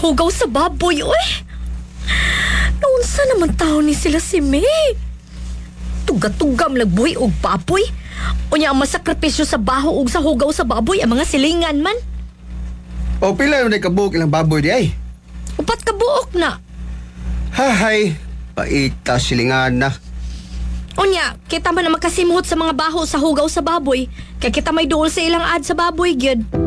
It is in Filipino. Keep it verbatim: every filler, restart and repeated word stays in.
hugaw sa baboy, oy. Naunsa naman tao ni sila si May? Tuga-tugam lagboy og baboy. Unya ang masakripisyo sa baho ug sa hugaw sa baboy ang mga silingan man. O pila yung nakabuok ilang baboy di ay? Upat ka buok na. Hahay, paita silingan na. Unya, kita man na makasimuhot sa mga baho sa hugaw sa baboy. Kaya kita may duol sa ilang ad sa baboy, gyud.